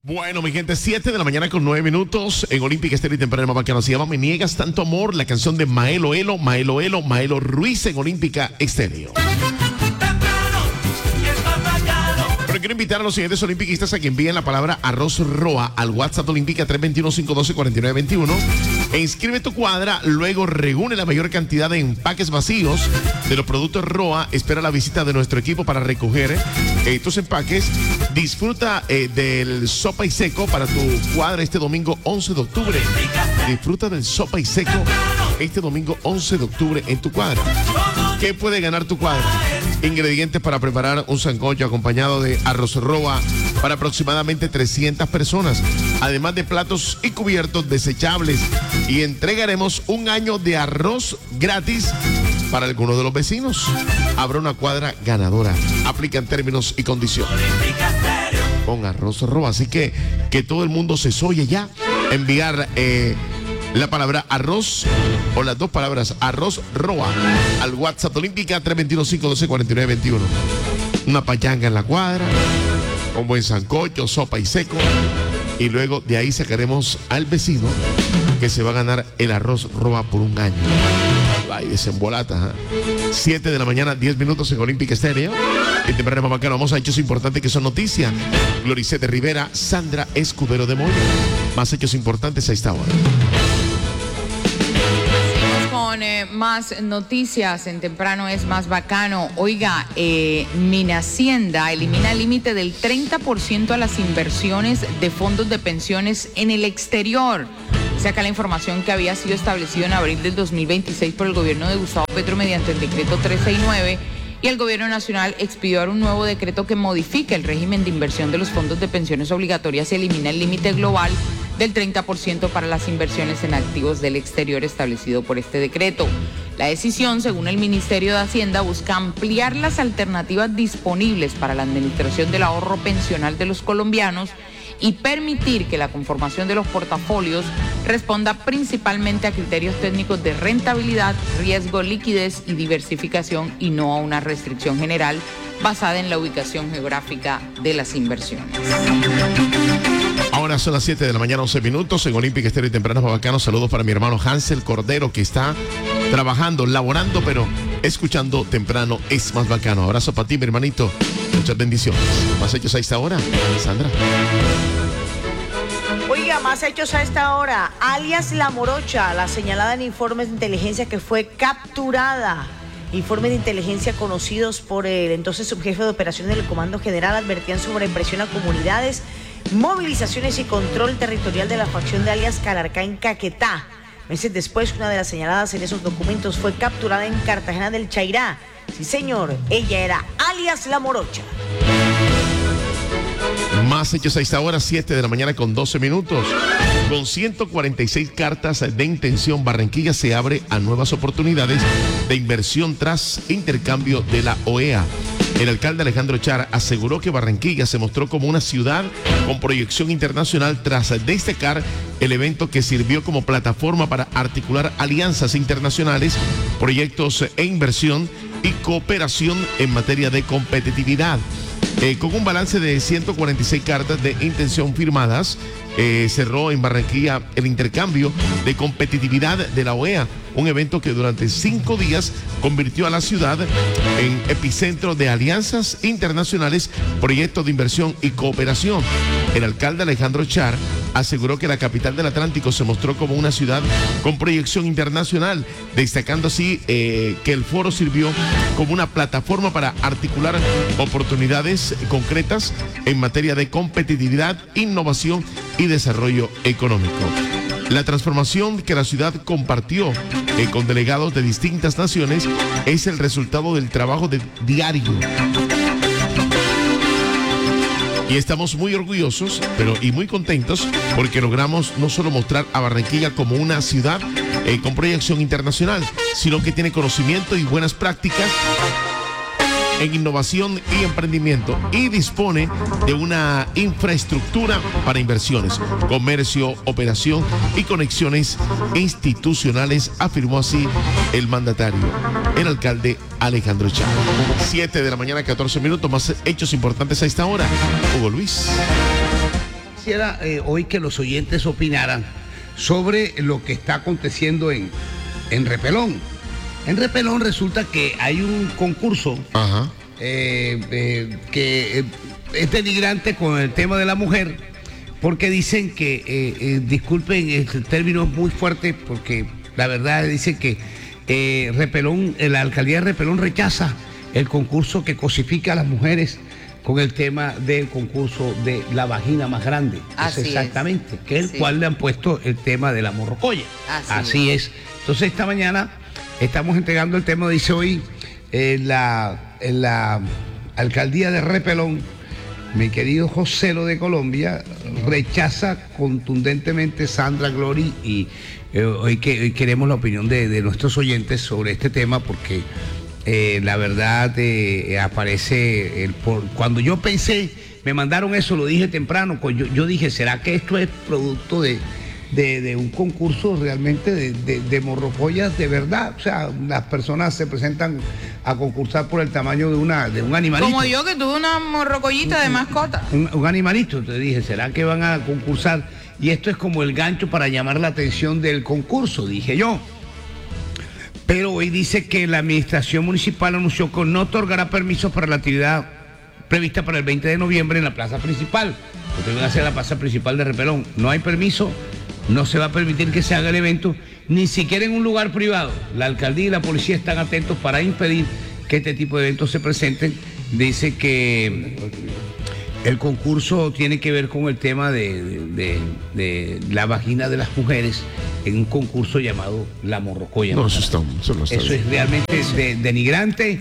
Bueno, mi gente, 7 de la mañana con 9 minutos en Olímpica Estéreo y Temprano Bacano. Se llama Me Niegas Tanto Amor, la canción de Maelo Ruiz en Olímpica Estéreo. Pero quiero invitar a los siguientes olimpiquistas a que envíen la palabra arroz roa al WhatsApp Olímpica 321-512-4921 e inscribe tu cuadra. Luego reúne la mayor cantidad de empaques vacíos de los productos Roa. Espera la visita de nuestro equipo para recoger tus empaques. Disfruta del sopa y seco para tu cuadra este domingo 11 de octubre. Disfruta del sopa y seco este domingo 11 de octubre en tu cuadra. ¿Qué puede ganar tu cuadra? Ingredientes para preparar un sancocho acompañado de arroz roa para aproximadamente 300 personas, además de platos y cubiertos desechables, y entregaremos un año de arroz gratis para algunos de los vecinos. Habrá una cuadra ganadora. Aplican términos y condiciones con arroz roa, así que todo el mundo se soye ya. Enviar la palabra arroz o las dos palabras arroz roa al WhatsApp Olímpica 321-512-4921. Una pachanga en la cuadra, un buen sancocho, sopa y seco, y luego de ahí sacaremos al vecino que se va a ganar el arroz roa por un año. Ay, desembolata. 7 de la mañana, 10 minutos en Olímpica Estéreo. En Temprano Bacano vamos a hechos importantes que son noticias. Gloricete Rivera, Sandra Escudero de Moya. Más hechos importantes a esta hora. Más noticias en Temprano es más bacano. Oiga, Minhacienda elimina el límite del 30% a las inversiones de fondos de pensiones en el exterior. Saca la información que había sido establecido en abril del 2026 por el gobierno de Gustavo Petro mediante el decreto 369, y el gobierno nacional expidió ahora un nuevo decreto que modifica el régimen de inversión de los fondos de pensiones obligatorias y elimina el límite global del 30% para las inversiones en activos del exterior establecido por este decreto. La decisión, según el Ministerio de Hacienda, busca ampliar las alternativas disponibles para la administración del ahorro pensional de los colombianos y permitir que la conformación de los portafolios responda principalmente a criterios técnicos de rentabilidad, riesgo, liquidez y diversificación, y no a una restricción general basada en la ubicación geográfica de las inversiones. Ahora son las 7 de la mañana, 11 minutos en Olímpica Estéreo y Temprano Bacano. Saludos para mi hermano Hansel Cordero, que está trabajando, laborando, pero escuchando Temprano es más bacano. Abrazo para ti, mi hermanito. Muchas bendiciones. Más hechos a esta hora, Sandra. Oiga, más hechos a esta hora. Alias La Morocha, la señalada en informes de inteligencia que fue capturada. Informes de inteligencia conocidos por el entonces subjefe de operaciones del Comando General advertían sobre presión a comunidades, movilizaciones y control territorial de la facción de alias Calarcá en Caquetá. Meses después, una de las señaladas en esos documentos fue capturada en Cartagena del Chairá. Sí, señor, ella era alias La Morocha. Más hechos a esta hora, 7 de la mañana con 12 minutos. Con 146 cartas de intención, Barranquilla se abre a nuevas oportunidades de inversión tras intercambio de la OEA. El alcalde Alejandro Char aseguró que Barranquilla se mostró como una ciudad con proyección internacional tras destacar el evento que sirvió como plataforma para articular alianzas internacionales, proyectos e inversión y cooperación en materia de competitividad. Con un balance de 146 cartas de intención firmadas, cerró en Barranquilla el intercambio de competitividad de la OEA, un evento que durante 5 días convirtió a la ciudad en epicentro de alianzas internacionales, proyectos de inversión y cooperación. El alcalde Alejandro Char aseguró que la capital del Atlántico se mostró como una ciudad con proyección internacional, destacando así que el foro sirvió como una plataforma para articular oportunidades concretas en materia de competitividad, innovación y desarrollo económico. La transformación que la ciudad compartió con delegados de distintas naciones es el resultado del trabajo diario. Y estamos muy orgullosos y muy contentos porque logramos no solo mostrar a Barranquilla como una ciudad con proyección internacional, sino que tiene conocimiento y buenas prácticas en innovación y emprendimiento, y dispone de una infraestructura para inversiones, comercio, operación y conexiones institucionales, afirmó así el mandatario, el alcalde Alejandro Char. 7 de la mañana, 14 minutos, más hechos importantes a esta hora. Hugo Luis. quisiera hoy que los oyentes opinaran sobre lo que está aconteciendo en Repelón. En Repelón resulta que hay un concurso que es denigrante con el tema de la mujer, porque dicen que, disculpen, el término es muy fuerte, porque la verdad dicen que Repelón, la alcaldía de Repelón rechaza el concurso que cosifica a las mujeres con el tema del concurso de la vagina más grande. Así es exactamente, que es el cual le han puesto el tema de la morrocoya. Así es. Entonces esta mañana estamos entregando el tema, dice hoy, la alcaldía de Repelón, mi querido José Lo de Colombia, rechaza contundentemente Sandra Glory, y hoy queremos la opinión de nuestros oyentes sobre este tema, porque la verdad aparece, cuando yo pensé, me mandaron eso, lo dije temprano, yo dije, ¿será que esto es producto de un concurso realmente de morrocollas de verdad? O sea, las personas se presentan a concursar por el tamaño de un animalito. Como yo, que tuve una morrocollita de mascota. Un animalito. Entonces dije, ¿será que van a concursar? Y esto es como el gancho para llamar la atención del concurso, dije yo. Pero hoy dice que la administración municipal anunció que no otorgará permisos para la actividad prevista para el 20 de noviembre en la plaza principal. Porque van a hacer la plaza principal de Repelón. No hay permiso. No se va a permitir que se haga el evento, ni siquiera en un lugar privado. La alcaldía y la policía están atentos para impedir que este tipo de eventos se presenten. Dice que el concurso tiene que ver con el tema de la vagina de las mujeres en un concurso llamado La Morrocoya. No, eso no está eso bien. Es realmente denigrante.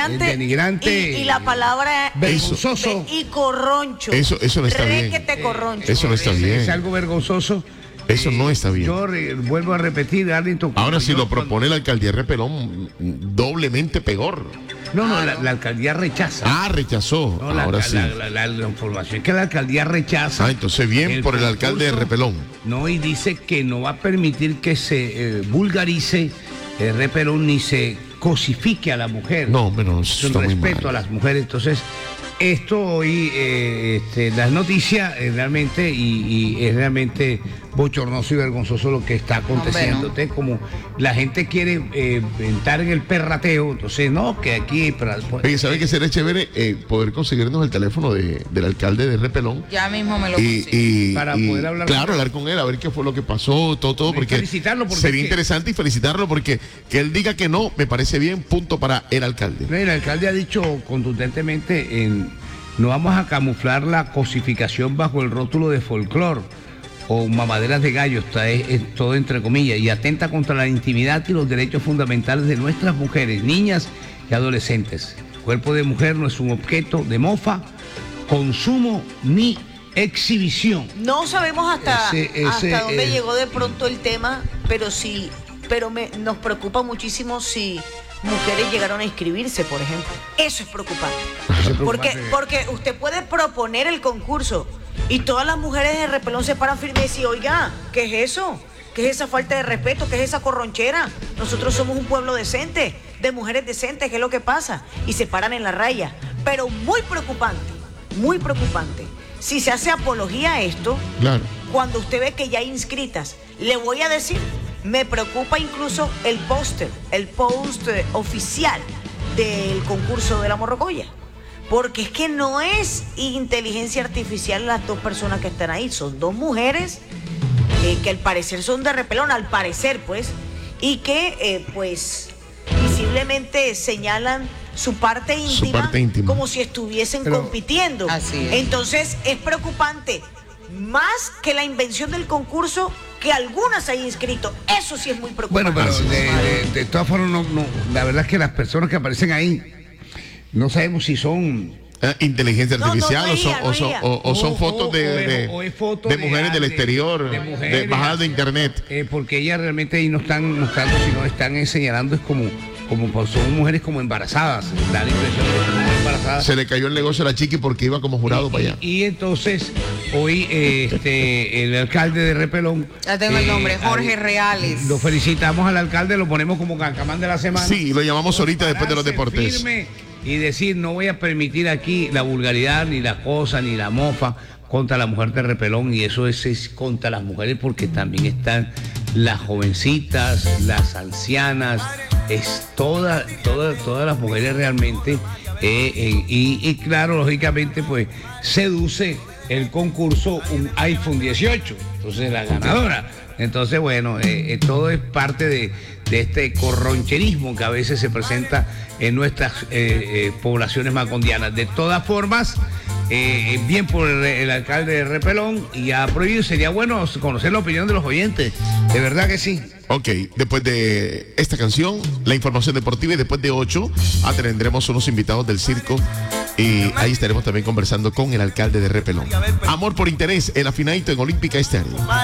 Y la palabra vergonzoso. Y corroncho. Eso no está bien. Corroncho. Eso no está bien. Es algo vergonzoso. Eso no está bien. Yo vuelvo a repetir, Arlington. Ahora, si lo propone la alcaldía de Repelón, doblemente peor. No, la alcaldía rechaza. Rechazó. No, ahora sí. La información es que la alcaldía rechaza. Entonces bien por el alcalde de Repelón. No, y dice que no va a permitir que se vulgarice Repelón ni se cosifique a la mujer. No, menos. Con respeto a las mujeres. Entonces, esto hoy, las noticias realmente, y es realmente bochornoso y vergonzoso lo que está aconteciendo. Entonces, como la gente quiere entrar en el perrateo, entonces no, que aquí... Oye, ¿sabe qué sería chévere? Poder conseguirnos el teléfono del alcalde de Repelón. Ya mismo me lo consigo. Para poder hablar con él. Hablar con él, a ver qué fue lo que pasó, todo, porque felicitarlo, porque sería interesante, y felicitarlo, porque que él diga que no, me parece bien, punto para el alcalde. El alcalde ha dicho contundentemente, no vamos a camuflar la cosificación bajo el rótulo de folclore o mamaderas de gallo, es todo entre comillas, y atenta contra la intimidad y los derechos fundamentales de nuestras mujeres, niñas y adolescentes. El cuerpo de mujer no es un objeto de mofa, consumo ni exhibición. No sabemos hasta dónde llegó de pronto el tema, pero nos preocupa muchísimo si mujeres llegaron a inscribirse, por ejemplo. Eso es preocupante. Porque usted puede proponer el concurso y todas las mujeres de Repelón se paran firmes y dicen, oiga, ¿qué es eso? ¿Qué es esa falta de respeto? ¿Qué es esa corronchera? Nosotros somos un pueblo decente, de mujeres decentes, ¿qué es lo que pasa? Y se paran en la raya. Pero muy preocupante, si se hace apología a esto, claro, cuando usted ve que ya hay inscritas, le voy a decir, me preocupa incluso el post oficial del concurso de la morrocoya. Porque es que no es inteligencia artificial las dos personas que están ahí, son dos mujeres que al parecer son de Repelón, al parecer pues, y que pues visiblemente señalan su parte íntima como si estuviesen compitiendo. Así es. Entonces es preocupante, más que la invención del concurso, que algunas hayan inscrito. Eso sí es muy preocupante. Bueno, pero de todas formas, no, la verdad es que las personas que aparecen ahí, no sabemos si son inteligencia artificial o son fotos de mujeres del exterior, de bajadas de internet. Porque ellas realmente ahí no están mostrando, sino están señalando, es como son mujeres como embarazadas, da la impresión de que son embarazadas. Se le cayó el negocio a la chiqui porque iba como jurado para allá. Y entonces hoy el alcalde de Repelón, ya tengo el nombre, Jorge Reales, lo felicitamos al alcalde, lo ponemos como cacamán de la semana. Sí, lo llamamos ahorita después de los deportes. Firme y decir, no voy a permitir aquí la vulgaridad, ni la cosa, ni la mofa contra la mujer de Repelón, y eso es contra las mujeres, porque también están las jovencitas, las ancianas, es todas las mujeres realmente, y claro, lógicamente, pues seduce el concurso un iPhone 18, entonces la ganadora. Entonces, bueno, todo es parte de este corroncherismo que a veces se presenta en nuestras poblaciones macondianas. De todas formas, bien por el alcalde de Repelón, y a prohibir, sería bueno conocer la opinión de los oyentes, de verdad que sí. Ok, después de esta canción, la información deportiva, y después de 8, tendremos unos invitados del circo, y ahí estaremos también conversando con el alcalde de Repelón. Amor por interés, el afinadito en Olímpica este año.